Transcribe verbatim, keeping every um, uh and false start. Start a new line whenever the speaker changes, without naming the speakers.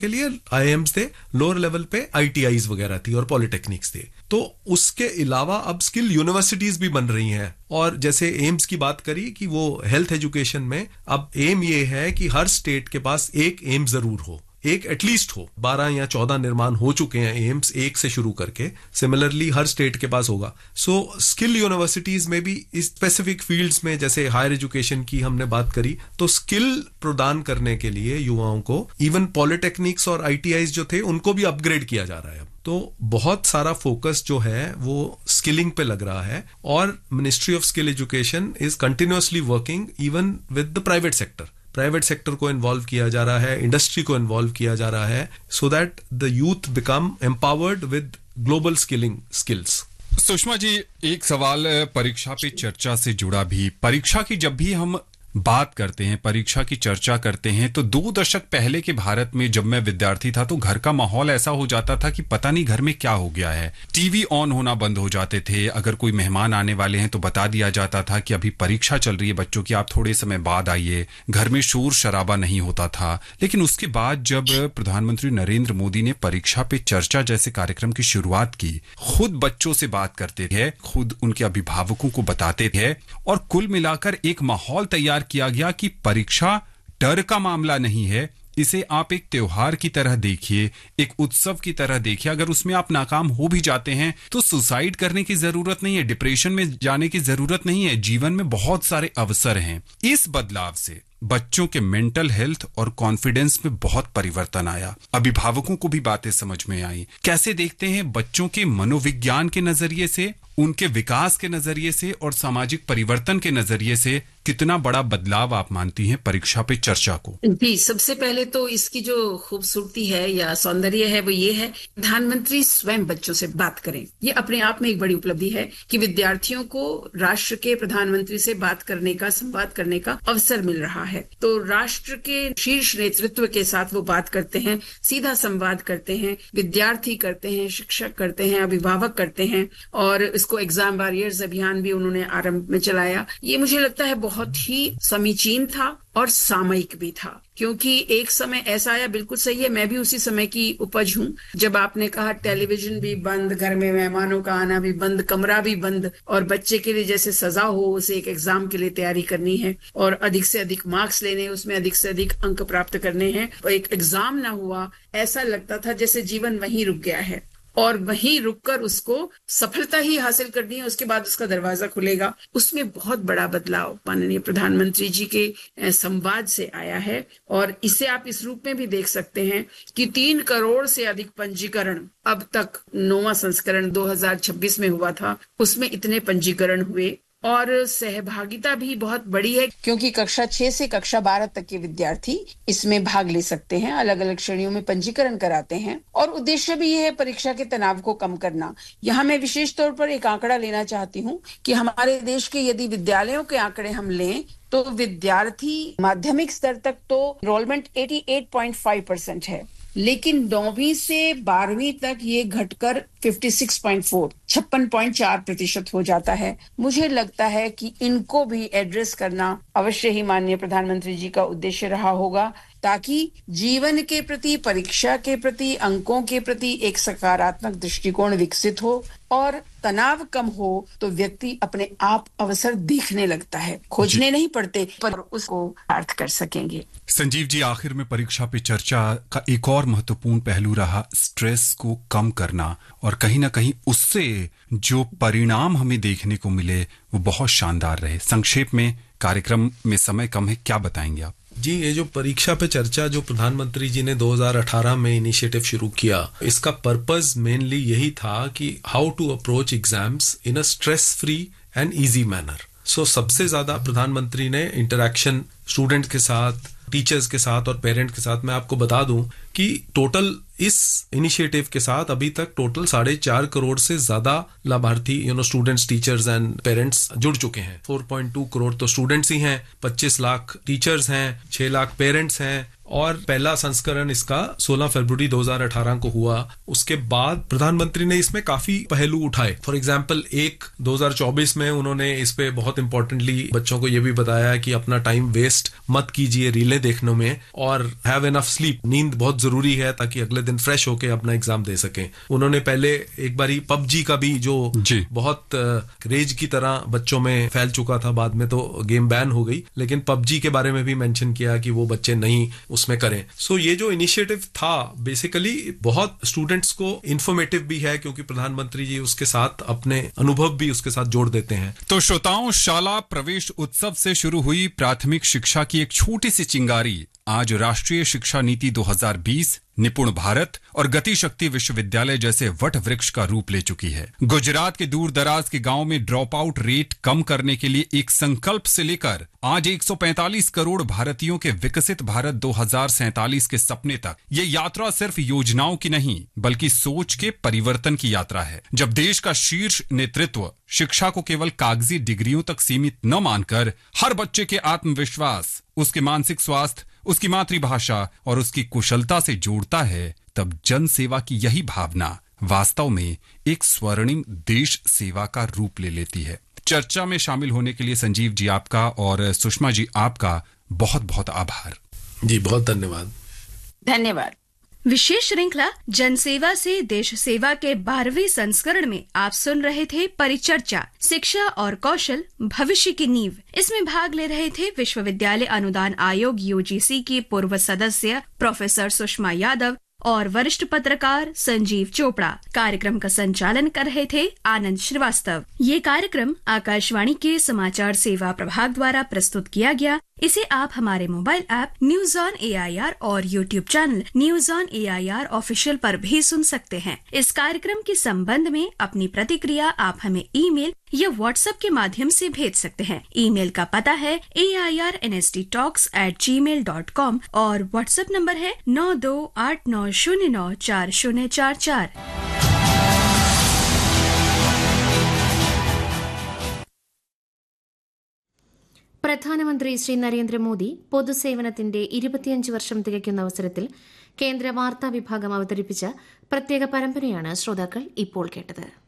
के लिए आईआईएम्स थे, लोअर लेवल पे आईटीआईज वगैरह थी और पॉलिटेक्निक्स थे। तो उसके अलावा अब स्किल यूनिवर्सिटीज भी बन रही हैं। और जैसे एम्स की बात करी कि वो हेल्थ एजुकेशन में अब एम ये है कि हर स्टेट के पास एक एम्स जरूर हो, एक एटलीस्ट हो। बारह या चौदह निर्माण हो चुके हैं एम्स, एक से शुरू करके। सिमिलरली हर स्टेट के पास होगा। सो स्किल यूनिवर्सिटीज में भी इस स्पेसिफिक फील्ड्स में, जैसे हायर एजुकेशन की हमने बात करी, तो स्किल प्रदान करने के लिए युवाओं को इवन पॉलिटेक्निक्स और आईटीआईज जो थे उनको भी अपग्रेड किया जा रहा है। तो बहुत सारा फोकस जो है वो स्किलिंग पे लग रहा है। और ministry of skill education is continuously working even with the private sector. Private sector को इन्वॉल्व किया जा रहा है, इंडस्ट्री को इन्वॉल्व किया जा रहा है, so that the youth become empowered with global skilling skills.
Sushma ji, एक सवाल परीक्षा पे चर्चा से जुड़ा भी। परीक्षा की जब भी हम बात करते हैं, परीक्षा की चर्चा करते हैं, तो दो दशक पहले के भारत में जब मैं विद्यार्थी था तो घर का माहौल ऐसा हो जाता था कि पता नहीं घर में क्या हो गया है। टीवी ऑन होना बंद हो जाते थे। अगर कोई मेहमान आने वाले हैं तो बता दिया जाता था कि अभी परीक्षा चल रही है बच्चों की, आप थोड़े समय बाद आइए। घर में शोर शराबा नहीं होता था। लेकिन उसके बाद जब प्रधानमंत्री नरेंद्र मोदी ने परीक्षा पे चर्चा जैसे कार्यक्रम की शुरुआत की, खुद बच्चों से बात करते थे, खुद उनके अभिभावकों को बताते थे, और कुल मिलाकर एक माहौल तैयार किया गया कि परीक्षा डर का मामला नहीं है, इसे आप एक त्योहार की तरह देखिए, एक उत्सव की तरह देखिए। अगर उसमें आप नाकाम हो भी जाते हैं तो सुसाइड करने की जरूरत नहीं है, डिप्रेशन में जाने की जरूरत नहीं है। जीवन में बहुत सारे अवसर हैं। इस बदलाव से बच्चों के मेंटल हेल्थ और कॉन्फिडेंस में बहुत परिवर्तन आया। अभिभावकों को भी बातें समझ में आई। कैसे देखते हैं बच्चों के मनोविज्ञान के नजरिए से, उनके विकास के नजरिए से और सामाजिक परिवर्तन के नजरिए से कितना बड़ा बदलाव आप मानती हैं परीक्षा पे चर्चा को?
जी, सबसे पहले तो इसकी जो खूबसूरती है या सौंदर्य है वो ये है, प्रधानमंत्री स्वयं बच्चों से बात करें। ये अपने आप में एक बड़ी उपलब्धि है कि विद्यार्थियों को राष्ट्र के प्रधानमंत्री से बात करने का, संवाद करने का अवसर मिल रहा है। तो राष्ट्र के शीर्ष नेतृत्व के साथ वो बात करते हैं, सीधा संवाद करते हैं, विद्यार्थी करते हैं, शिक्षक करते हैं, अभिभावक करते हैं। और इसको एग्जाम वॉरियर्स अभियान भी उन्होंने आरंभ में चलाया। ये मुझे लगता है बहुत ही समीचीन था और सामयिक भी था, क्योंकि एक समय ऐसा आया, बिल्कुल सही है, मैं भी उसी समय की उपज हूँ, जब आपने कहा टेलीविजन भी बंद, घर में मेहमानों का आना भी बंद, कमरा भी बंद, और बच्चे के लिए जैसे सजा हो उसे एक एग्जाम के लिए तैयारी करनी है और अधिक से अधिक मार्क्स लेने, उसमें अधिक से अधिक अंक प्राप्त करने हैं। एक एग्जाम ना हुआ, ऐसा लगता था जैसे जीवन वहीं रुक गया है और वहीं रुककर उसको सफलता ही हासिल करनी है, उसके बाद उसका दरवाजा खुलेगा। उसमें बहुत बड़ा बदलाव माननीय प्रधानमंत्री जी के संवाद से आया है। और इसे आप इस रूप में भी देख सकते हैं कि तीन करोड़ से अधिक पंजीकरण अब तक, नौवां संस्करण दो हज़ार छब्बीस में हुआ था, उसमें इतने पंजीकरण हुए और सहभागिता भी बहुत बड़ी है, क्योंकि कक्षा छह से कक्षा बारह तक के विद्यार्थी इसमें भाग ले सकते हैं, अलग अलग श्रेणियों में पंजीकरण कराते हैं। और उद्देश्य भी ये है परीक्षा के तनाव को कम करना। यहाँ मैं विशेष तौर पर एक आंकड़ा लेना चाहती हूँ कि हमारे देश के यदि विद्यालयों के आंकड़े हम लें तो विद्यार्थी माध्यमिक स्तर तक तो एनरोलमेंट अठासी पॉइंट पाँच परसेंट है, लेकिन नौवीं से बारहवीं तक ये घटकर छप्पन पॉइंट चार छप्पन पॉइंट चार प्रतिशत हो जाता है। मुझे लगता है कि इनको भी एड्रेस करना अवश्य ही माननीय प्रधानमंत्री जी का उद्देश्य रहा होगा, ताकि जीवन के प्रति, परीक्षा के प्रति, अंकों के प्रति एक सकारात्मक दृष्टिकोण विकसित हो और तनाव कम हो तो व्यक्ति अपने आप अवसर देखने लगता है, खोजने नहीं पड़ते, पर उसको प्राप्त कर सकेंगे।
संजीव जी, आखिर में परीक्षा पे चर्चा का एक और महत्वपूर्ण पहलू रहा स्ट्रेस को कम करना, और कहीं ना कहीं उससे जो परिणाम हमें देखने को मिले वो बहुत शानदार रहे। संक्षेप में, कार्यक्रम में समय कम है, क्या बताएंगे आप?
जी, ये जो परीक्षा पे चर्चा जो प्रधानमंत्री जी ने दो हज़ार अठारह में इनिशिएटिव शुरू किया, इसका पर्पस मेनली यही था कि how to approach exams in a stress free and easy manner. सो सबसे ज्यादा प्रधानमंत्री ने इंटरैक्शन स्टूडेंट के साथ, टीचर्स के साथ और पेरेंट के साथ, मैं आपको बता दूं कि टोटल इस इनिशिएटिव के साथ अभी तक टोटल साढ़े चार करोड़ से ज्यादा लाभार्थी, you know, students, teachers and parents जुड़ चुके हैं। चार पॉइंट दो करोड़ तो स्टूडेंट्स ही हैं, पच्चीस लाख टीचर्स हैं, छह लाख पेरेंट्स हैं और पहला संस्करण इसका सोलह फरवरी दो हज़ार अठारह को हुआ। उसके बाद प्रधानमंत्री ने इसमें काफी पहलू उठाए। फॉर एग्जांपल एक दो हज़ार चौबीस में उन्होंने इस पे बहुत इंपॉर्टेंटली बच्चों को यह भी बताया कि अपना टाइम वेस्ट मत कीजिए रीलें देखने में, और हैव एनफ स्लीप, नींद बहुत जरूरी है ताकि अगले दिन फ्रेश होके अपना एग्जाम दे सकें। उन्होंने पहले एक बारी पबजी का भी जो बहुत क्रेज की तरह बच्चों में फैल चुका था, बाद में तो गेम बैन हो गई, लेकिन पबजी के बारे में भी मेंशन किया कि वो बच्चे नहीं उसमें करें। सो so, ये जो इनिशिएटिव था बेसिकली बहुत स्टूडेंट्स को इंफॉर्मेटिव भी है, क्योंकि प्रधानमंत्री जी उसके साथ अपने अनुभव भी उसके साथ जोड़ देते हैं।
तो श्रोताओं, शाला प्रवेश उत्सव से शुरू हुई प्राथमिक शिक्षा की एक छोटी सी चिंगारी आज राष्ट्रीय शिक्षा नीति दो हज़ार बीस, निपुण भारत और गति शक्ति विश्वविद्यालय जैसे वट वृक्ष का रूप ले चुकी है। गुजरात के दूर दराज के गांव में ड्रॉप आउट रेट कम करने के लिए एक संकल्प से लेकर आज एक सौ पैंतालीस करोड़ भारतीयों के विकसित भारत दो हज़ार सैंतालीस के सपने तक, ये यात्रा सिर्फ योजनाओं की नहीं बल्कि सोच के परिवर्तन की यात्रा है। जब देश का शीर्ष नेतृत्व शिक्षा को केवल कागजी डिग्रियों तक सीमित न मानकर हर बच्चे के आत्मविश्वास, उसके मानसिक स्वास्थ्य, उसकी मातृभाषा और उसकी कुशलता से जोड़ता है, तब जन सेवा की यही भावना वास्तव में एक स्वर्णिम देश सेवा का रूप ले लेती है। चर्चा में शामिल होने के लिए संजीव जी आपका और सुषमा जी आपका बहुत बहुत आभार।
जी बहुत धन्यवाद।
धन्यवाद।
विशेष श्रृंखला जनसेवा से देश सेवा के बारहवें संस्करण में आप सुन रहे थे परिचर्चा, शिक्षा और कौशल भविष्य की नींव। इसमें भाग ले रहे थे विश्वविद्यालय अनुदान आयोग यूजीसी की पूर्व सदस्य प्रोफेसर सुषमा यादव और वरिष्ठ पत्रकार संजीव चोपड़ा। कार्यक्रम का संचालन कर रहे थे आनंद श्रीवास्तव। ये कार्यक्रम आकाशवाणी के समाचार सेवा प्रभाग द्वारा प्रस्तुत किया गया। इसे आप हमारे mobile app news on AIR और YouTube channel news on AIR official पर भी सुन सकते हैं। इस कार्यक्रम के संबंध में अपनी प्रतिक्रिया आप हमें ईमेल या व्हाट्सएप के माध्यम से भेज सकते हैं। ईमेल का पता है ए I R N S D talks eight ji mail dot com और व्हाट्सएप नंबर है नौ दो आठ नौ शून्य नौ चार शून्य चार चार।
പ്രധാനമന്ത്രി ശ്രീ നരേന്ദ്രമോദി പൊതുസേവനത്തിന്റെ ഇരുപത്തിയഞ്ച് വർഷം തികയ്ക്കുന്ന അവസരത്തിൽ കേന്ദ്ര വാർത്താ വിഭാഗം അവതരിപ്പിച്ച പ്രത്യേക പരമ്പരയാണ് ശ്രോതാക്കൾ ഇപ്പോൾ കേട്ടത്.